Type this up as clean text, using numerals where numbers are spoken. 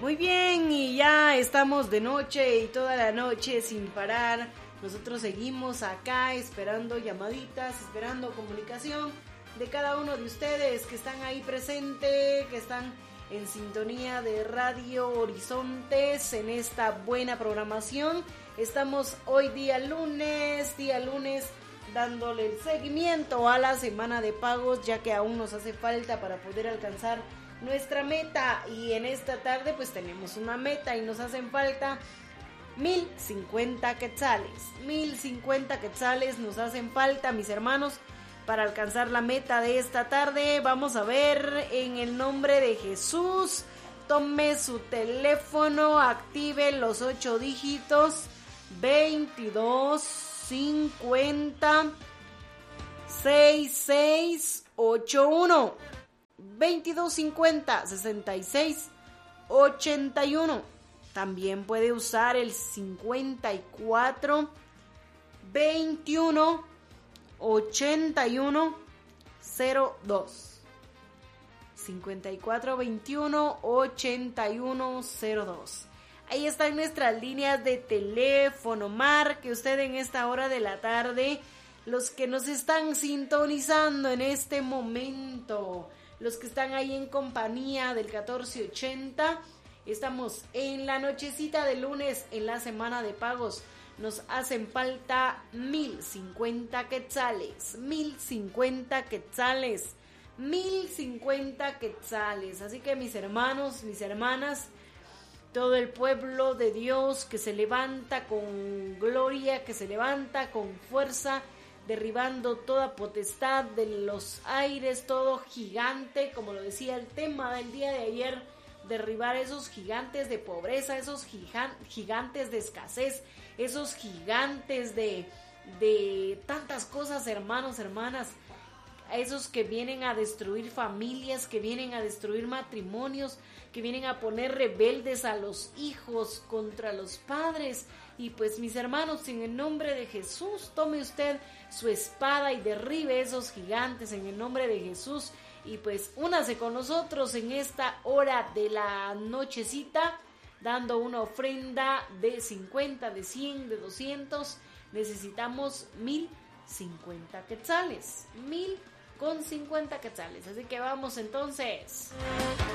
Muy bien, y ya estamos de noche y toda la noche sin parar. Nosotros seguimos acá esperando llamaditas, esperando comunicación de cada uno de ustedes que están ahí presentes, que están en sintonía de Radio Horizontes en esta buena programación. Estamos hoy día lunes, dándole el seguimiento a la semana de pagos, ya que aún nos hace falta para poder alcanzar nuestra meta. Y en esta tarde pues tenemos una meta y nos hacen falta 1050 quetzales. 1050 quetzales nos hacen falta, mis hermanos, para alcanzar la meta de esta tarde. Vamos a ver, en el nombre de Jesús, tome su teléfono, active los 8 dígitos 2250 6681 2250 6681. También puede usar el 54 21 81 02 54 21 81 02. Ahí están nuestras líneas de teléfono. Marque usted en esta hora de la tarde. Los que nos están sintonizando en este momento, los que están ahí en compañía del 1480, estamos en la nochecita de lunes, en la semana de pagos. Nos hacen falta 1050 quetzales, 1050 quetzales, 1050 quetzales. Así que mis hermanos, mis hermanas, todo el pueblo de Dios que se levanta con gloria, que se levanta con fuerza, derribando toda potestad de los aires, todo gigante, como lo decía el tema del día de ayer, derribar esos gigantes de pobreza, esos gigantes de escasez, esos gigantes de tantas cosas, hermanos, hermanas, esos que vienen a destruir familias, que vienen a destruir matrimonios, que vienen a poner rebeldes a los hijos contra los padres. Y pues mis hermanos, en el nombre de Jesús, tome usted su espada y derribe esos gigantes en el nombre de Jesús. Y pues únase con nosotros en esta hora de la nochecita, dando una ofrenda de 50, de 100, de 200. Necesitamos 1050 quetzales, 1050 quetzales. Así que vamos entonces.